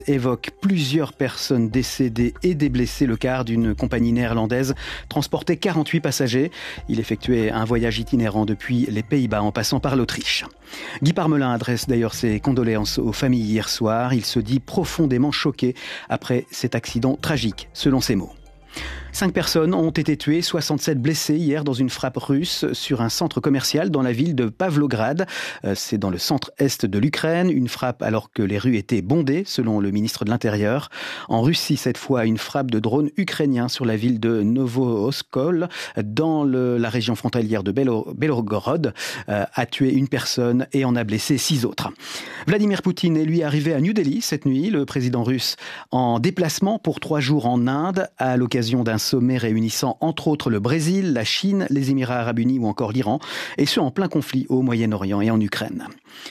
Évoque plusieurs personnes décédées et des blessés. Le car d'une compagnie néerlandaise transportait 48 passagers. Il effectuait un voyage itinérant depuis les Pays-Bas en passant par l'Autriche. Guy Parmelin adresse d'ailleurs ses condoléances aux familles hier soir. Il se dit profondément choqué après cet accident tragique, selon ses mots. 5 personnes ont été tuées, 67 blessées hier dans une frappe russe sur un centre commercial dans la ville de Pavlograd. C'est dans le centre-est de l'Ukraine. Une frappe alors que les rues étaient bondées, selon le ministre de l'Intérieur. En Russie, cette fois, une frappe de drone ukrainien sur la ville de Novo-Oskol, dans la région frontalière de Belgorod, a tué une personne et en a blessé 6 autres. Vladimir Poutine est lui arrivé à New Delhi cette nuit. Le président russe en déplacement pour 3 jours en Inde à l'occasion d'un sommet réunissant entre autres le Brésil, la Chine, les Émirats arabes unis ou encore l'Iran, et ce en plein conflit au Moyen-Orient et en Ukraine.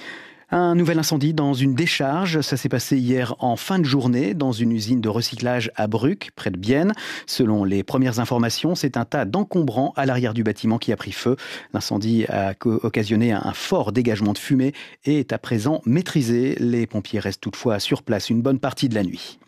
Un nouvel incendie dans une décharge, ça s'est passé hier en fin de journée dans une usine de recyclage à Bruck, près de Bienne. Selon les premières informations, c'est un tas d'encombrants à l'arrière du bâtiment qui a pris feu. L'incendie a occasionné un fort dégagement de fumée et est à présent maîtrisé. Les pompiers restent toutefois sur place une bonne partie de la nuit.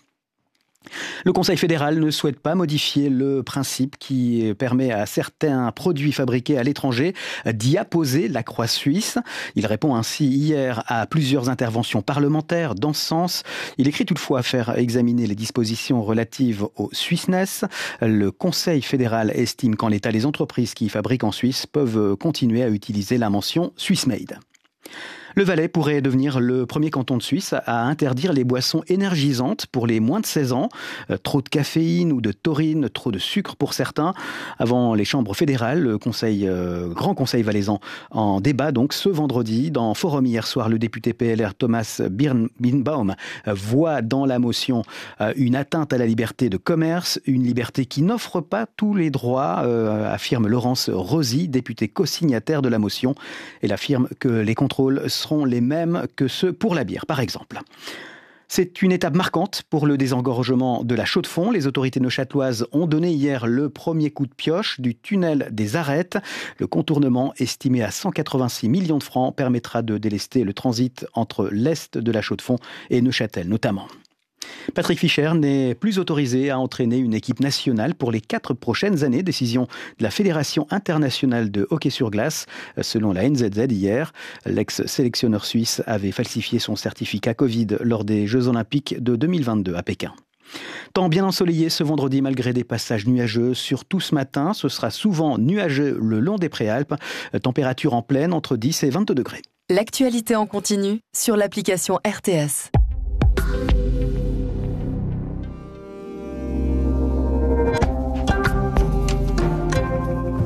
Le Conseil fédéral ne souhaite pas modifier le principe qui permet à certains produits fabriqués à l'étranger d'y apposer la croix suisse. Il répond ainsi hier à plusieurs interventions parlementaires dans ce sens. Il écrit toutefois faire examiner les dispositions relatives au Swissness. Le Conseil fédéral estime qu'en l'état, les entreprises qui fabriquent en Suisse peuvent continuer à utiliser la mention Swiss Made. Le Valais pourrait devenir le premier canton de Suisse à interdire les boissons énergisantes pour les moins de 16 ans. Trop de caféine ou de taurine, trop de sucre pour certains. Avant les chambres fédérales, le Grand Conseil valaisan en débat donc ce vendredi. Dans Forum hier soir, le député PLR Thomas Birnbaum voit dans la motion une atteinte à la liberté de commerce, une liberté qui n'offre pas tous les droits, affirme Laurence Rosy, députée co-signataire de la motion. Elle affirme que les contrôles seront les mêmes que ceux pour la bière, par exemple. C'est une étape marquante pour le désengorgement de la Chaux-de-Fonds. Les autorités neuchâteloises ont donné hier le premier coup de pioche du tunnel des Arêtes. Le contournement, estimé à 186 millions de francs, permettra de délester le transit entre l'est de la Chaux-de-Fonds et Neuchâtel notamment. Patrick Fischer n'est plus autorisé à entraîner une équipe nationale pour les 4 prochaines années. Décision de la Fédération internationale de hockey sur glace. Selon la NZZ hier, l'ex-sélectionneur suisse avait falsifié son certificat Covid lors des Jeux Olympiques de 2022 à Pékin. Temps bien ensoleillé ce vendredi malgré des passages nuageux. Surtout ce matin, ce sera souvent nuageux le long des Préalpes. Température en pleine entre 10 et 22 degrés. L'actualité en continu sur l'application RTS.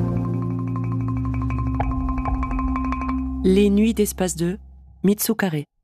Les nuits d'Espace 2, Mitsu Carré.